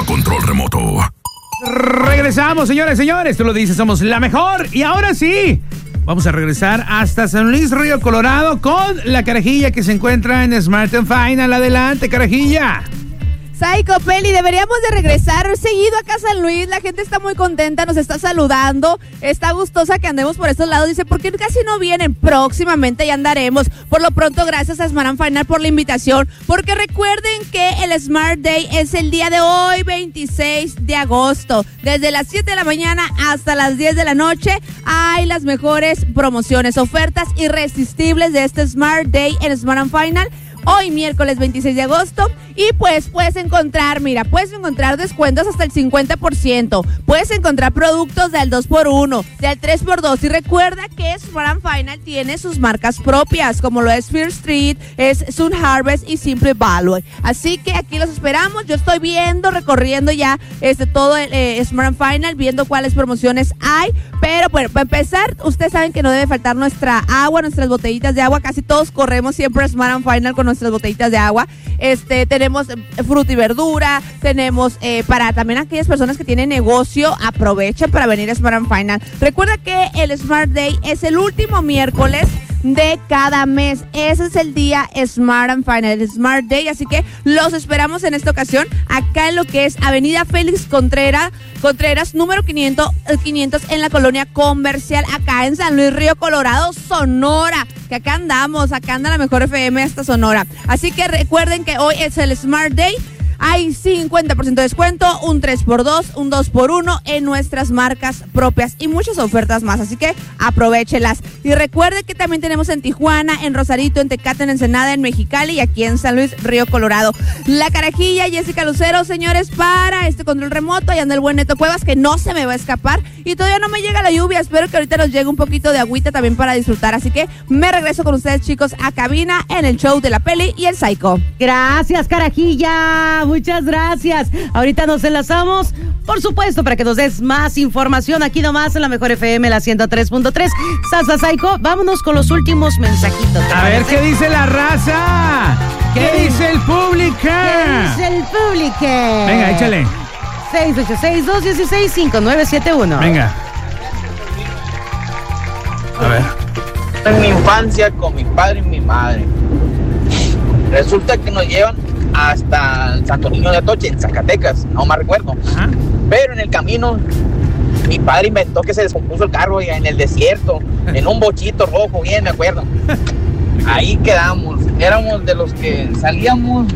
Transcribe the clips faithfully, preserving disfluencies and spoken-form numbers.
control remoto. Regresamos, señores, señores. Tú lo dices, somos la mejor. Y ahora sí, vamos a regresar hasta San Luis Río Colorado con la Carajilla que se encuentra en Smart and Final. Adelante, Carajilla. Psycho, Peli, deberíamos de regresar seguido acá a San Luis. La gente está muy contenta, nos está saludando, está gustosa que andemos por estos lados. Dice, ¿por qué casi no vienen? Próximamente ya andaremos. Por lo pronto, gracias a Smart and Final por la invitación, porque recuerden que el Smart Day es el día de hoy, veintiséis de agosto. Desde las siete de la mañana hasta las diez de la noche hay las mejores promociones, ofertas irresistibles de este Smart Day en Smart and Final. Hoy miércoles veintiséis de agosto y pues puedes encontrar, mira, puedes encontrar descuentos hasta el cincuenta por ciento, puedes encontrar productos del dos por uno, del tres por dos y recuerda que Smart and Final tiene sus marcas propias como lo es Fear Street, es Sun Harvest y Simple Value, así que aquí los esperamos. Yo estoy viendo, recorriendo ya este todo el eh, Smart and Final, viendo cuáles promociones hay, pero bueno, para empezar, ustedes saben que no debe faltar nuestra agua, nuestras botellitas de agua, casi todos corremos siempre a Smart and Final con nuestras botellitas de agua. Este, tenemos fruta y verdura, tenemos eh, para también aquellas personas que tienen negocio, aprovechen para venir a Smart and Final. Recuerda que el Smart Day es el último miércoles de cada mes. Ese es el día Smart and Final, el Smart Day, así que los esperamos en esta ocasión acá en lo que es Avenida Félix Contreras, Contreras número quinientos, quinientos en la colonia comercial, acá en San Luis Río Colorado, Sonora, que acá andamos, acá anda la mejor F M hasta Sonora. Así que recuerden que hoy es el Smart Day. Hay cincuenta por ciento de descuento, un tres por dos, un dos por uno en nuestras marcas propias y muchas ofertas más, así que aprovéchelas. Y recuerde que también tenemos en Tijuana, en Rosarito, en Tecate, en Ensenada, en Mexicali y aquí en San Luis Río Colorado. La Carajilla, Jessica Lucero, señores, para este control remoto. Ahí anda el buen Neto Cuevas, que no se me va a escapar. Y todavía no me llega la lluvia, espero que ahorita nos llegue un poquito de agüita también para disfrutar. Así que me regreso con ustedes, chicos, a cabina en el show de la Peli y el Psycho. Gracias, Carajilla. Muchas gracias. Ahorita nos enlazamos, por supuesto, para que nos des más información aquí nomás en la mejor F M, la ciento tres punto tres. Sasa Psycho, vámonos con los últimos mensajitos. A ver, ¿qué dice la raza? ¿Qué, ¿Qué dice el público? ¿Qué dice el público? Venga, échale. seis ocho seis, dos uno seis, cinco nueve siete uno. Venga. A ver. En mi infancia con mi padre y mi madre. Resulta que nos llevan hasta el Santo Niño de Atoche, en Zacatecas, no me recuerdo. Ajá. Pero en el camino, mi padre inventó que se descompuso el carro en el desierto, en un bochito rojo, bien me acuerdo. Ahí quedamos, éramos de los que salíamos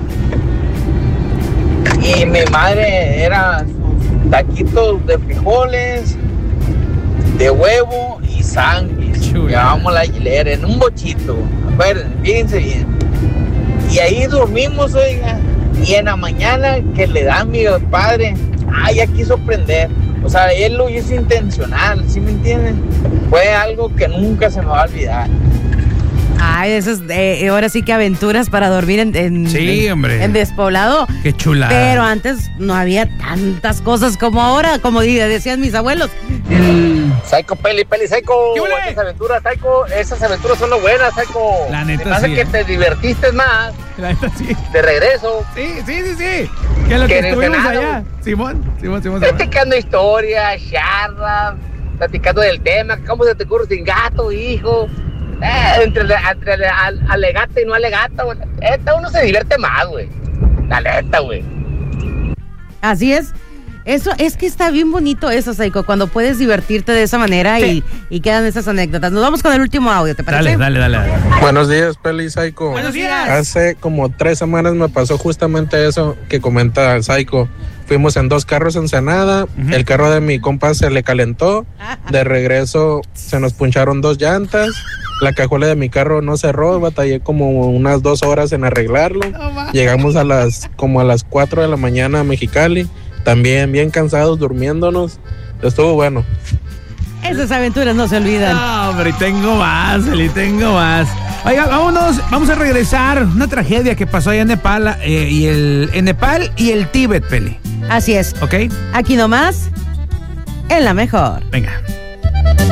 y mi madre era sus taquitos de frijoles, de huevo y sándwich. Llevábamos la hilera en un bochito, acuérdense, fíjense bien. Y ahí dormimos, oiga, y en la mañana que le da mi padre, ay, ya quiso prender. O sea, él lo hizo intencional, ¿sí me entienden? Fue algo que nunca se me va a olvidar. Ay, eso es, eh, ahora sí que aventuras para dormir en, en, sí, en, hombre. en despoblado. Qué chulada. Pero antes no había tantas cosas como ahora, como decían mis abuelos. El... Psycho, Peli, Peli, Psycho. Esas aventuras, Psycho, esas aventuras son lo buenas, Psycho. La neta me hace sí. que te divertiste más. La neta sí. De regreso. Sí, sí, sí, sí. Que lo que, que estuvimos allá. Simón, Simón, Simón. Platicando historias, charlas, platicando del tema, cómo se te ocurre sin gato, hijo. Eh, entre entre al, alegata y no alegata, güey. Esta uno se divierte más, güey. La neta, güey. Así es. Eso es que está bien bonito eso, Psycho, cuando puedes divertirte de esa manera sí. y, y quedan esas anécdotas. Nos vamos con el último audio, ¿te parece? Dale, dale, dale. dale. Buenos días, Peli Psycho. Buenos días. Hace como tres semanas me pasó justamente eso que comenta Psycho. Fuimos en dos carros en Ensenada, uh-huh. El carro de mi compa se le calentó, de regreso se nos puncharon dos llantas, la cajuela de mi carro no cerró, batallé como unas dos horas en arreglarlo, oh, llegamos a las como a las cuatro de la mañana a Mexicali, también bien cansados, durmiéndonos, estuvo bueno. Esas aventuras no se olvidan. No, hombre, tengo más, Eli, tengo más. Oiga, vámonos, vamos a regresar. Una tragedia que pasó allá en Nepal, eh, y el, en Nepal y el Tíbet, Peli. Así es. ¿Ok? Aquí nomás, en la mejor. Venga.